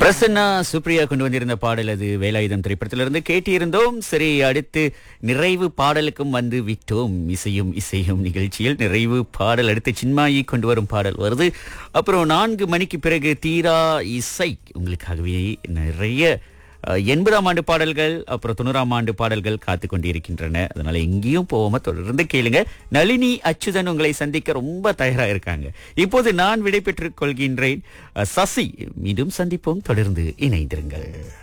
பிரசன்னா சுப்ரியா கொண்டு வந்திருந்த பாடல் அது வேலாயுதம் திரைப்படத்திலிருந்து கேட்டிருந்தோம். சரி, அடுத்து நிறைவு பாடலுக்கும் வந்து விட்டோம். இசையும் நிகழ்ச்சியில் நிறைவு பாடல் அடுத்து சின்மாயி கொண்டு வரும் பாடல் வருது. அப்புறம் 4 மணிக்கு பிறகு தீரா இசை உங்களுக்காகவே நிறைய 80ஆம் ஆண்டு பாடல்கள், அப்புறம் 90ஆம் ஆண்டு பாடல்கள் காத்து கொண்டிருக்கின்றன. அதனால எங்கேயும் போகாம தொடர்ந்து கேளுங்க. நளினி அச்சுதன் உங்களை சந்திக்க ரொம்ப தயாரா இருக்காங்க. இப்போது நான் விடை பெற்றுக் கொள்கின்றேன். சசி, மீண்டும் சந்திப்போம். தொடர்ந்து இணைந்திருங்கள்.